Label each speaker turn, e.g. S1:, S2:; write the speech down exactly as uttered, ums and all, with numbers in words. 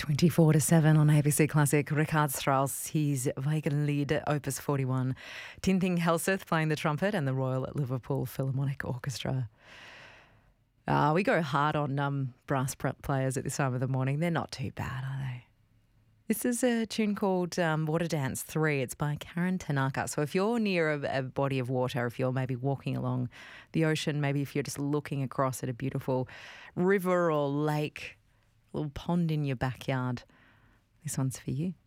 S1: twenty-four to seven on A B C Classic. Richard Strauss, his Wiegenlied, Opus forty-one. Tinting Helseth playing the trumpet and the Royal Liverpool Philharmonic Orchestra. Uh, we go hard on um, brass players at this time of the morning. They're not too bad, are they? This is a tune called um, Water Dance three. It's by Karen Tanaka. So if you're near a, a body of water, if you're maybe walking along the ocean, maybe if you're just looking across at a beautiful river or lake, little pond in your backyard, this one's for you.